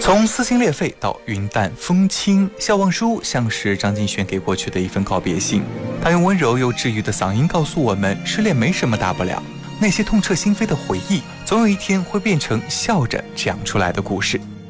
从撕心裂肺到云淡风轻，笑忘书像是张敬轩给过去的一份告别信。他用温柔又治愈的嗓音告诉我们，失恋没什么大不了，那些痛彻心扉的回忆，总有一天会变成笑着讲出来的故事。